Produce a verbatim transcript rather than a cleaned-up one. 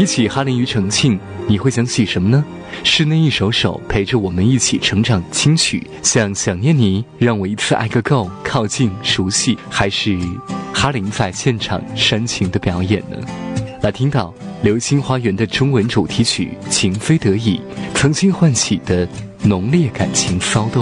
起哈林庾澄庆，你会想起什么呢？是那一首首陪着我们一起成长的金曲，像想念你，让我一次爱个够，靠近熟悉，还是哈林在现场煽情的表演呢？来听到流星花园的中文主题曲《情非得已》，曾经唤起的浓烈感情骚动。